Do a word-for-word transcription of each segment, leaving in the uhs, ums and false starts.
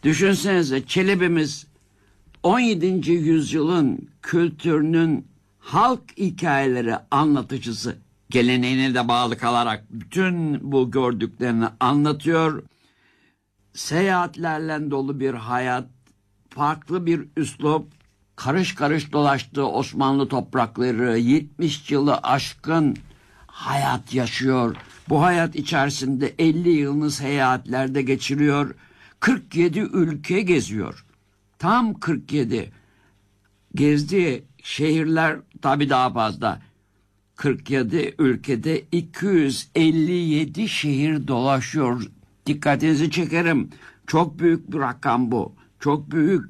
Düşünsenize, Çelebi'miz on yedinci yüzyılın kültürünün halk hikayeleri anlatıcısı, geleneğine de bağlı kalarak bütün bu gördüklerini anlatıyor. Seyahatlerle dolu bir hayat, farklı bir üslup, karış karış dolaştığı Osmanlı toprakları, yetmiş yılı aşkın hayat yaşıyor. Bu hayat içerisinde elli yılını seyahatlerde geçiriyor. kırk yedi ülke geziyor. Tam kırk yedi. Gezdiği şehirler tabii daha fazla. kırk yedi ülkede iki yüz elli yedi şehir dolaşıyor. Dikkatinizi çekerim. Çok büyük bir rakam bu. Çok büyük.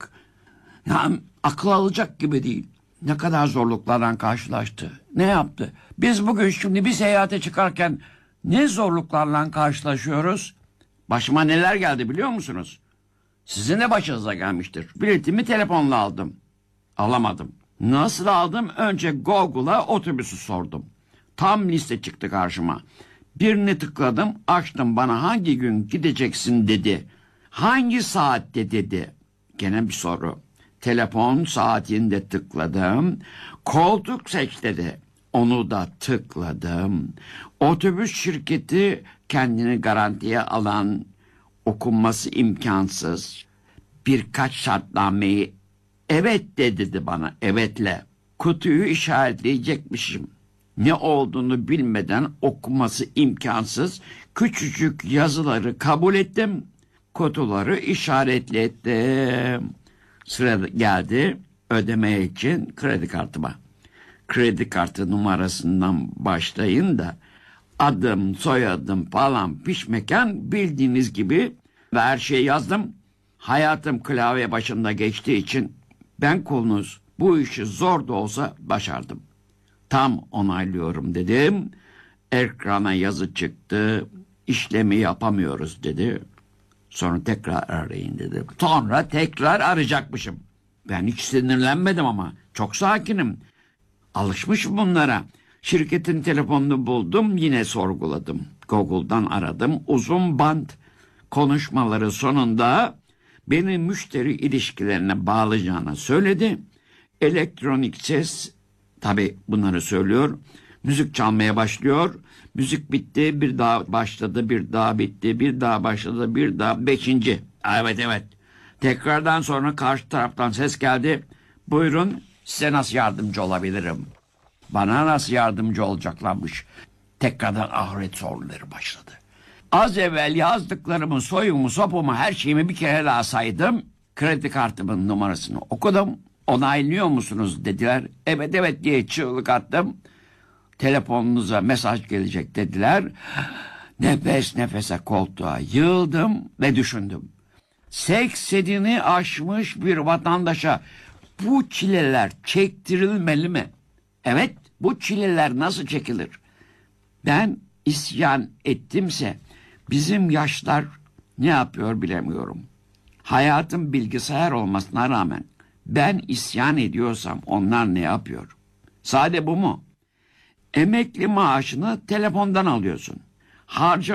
Yani akıl alacak gibi değil. Ne kadar zorluklarla karşılaştı. Ne yaptı? Biz bugün şimdi bir seyahate çıkarken ne zorluklarla karşılaşıyoruz? Başıma neler geldi biliyor musunuz? Sizin de başınıza gelmiştir. Biletimi telefonla aldım. Alamadım. Nasıl aldım? Önce Google'a otobüsü sordum. Tam liste çıktı karşıma. Birini tıkladım, açtım, bana hangi gün gideceksin dedi. Hangi saatte dedi. Gene bir soru. Telefon saatinde tıkladım. Koltuk seç dedi. Onu da tıkladım. Otobüs şirketi kendini garantiye alan, okunması imkansız birkaç şartnameyi evet de dedi bana, evetle. Kutuyu işaretleyecekmişim. Ne olduğunu bilmeden okuması imkansız küçücük yazıları kabul ettim. Kutuları işaretledim. Sıra geldi ödeme için kredi kartıma. Kredi kartı numarasından başlayın da adım, soyadım falan pişmeken bildiğiniz gibi ve her şeyi yazdım. Hayatım klavye başında geçtiği için ben kulunuz bu işi zor da olsa başardım. Tam onaylıyorum dedim. Ekrana yazı çıktı. İşlemi yapamıyoruz dedi. Sonra tekrar arayın dedi. Sonra tekrar arayacakmışım. Ben hiç sinirlenmedim ama çok sakinim. Alışmışım bunlara. Şirketin telefonunu buldum, yine sorguladım. Google'dan aradım. Uzun bant konuşmaları sonunda beni müşteri ilişkilerine bağlayacağını söyledi. Elektronik ses, tabii bunları söylüyor. Müzik çalmaya başlıyor. Müzik bitti, bir daha başladı, bir daha bitti, bir daha başladı, bir daha beşinci. Evet evet. Tekrardan sonra karşı taraftan ses geldi. Buyurun, size nasıl yardımcı olabilirim? Bana nasıl yardımcı olacaklarmış? Tekrardan ahiret soruları başladı. Az evvel yazdıklarımı, soyumu, sopumu, her şeyimi bir kere daha saydım. Kredi kartımın numarasını okudum. Onaylıyor musunuz dediler. Evet evet diye çığlık attım. Telefonunuza mesaj gelecek dediler. Nefes nefese koltuğa yığıldım ve düşündüm. seksenini aşmış bir vatandaşa bu çileler çektirilmeli mi? Evet, bu çileler nasıl çekilir? Ben isyan ettimse bizim yaşlar ne yapıyor bilemiyorum. Hayatım bilgisayar olmasına rağmen ben isyan ediyorsam onlar ne yapıyor? Sade bu mu? Emekli maaşını telefondan alıyorsun. Harcama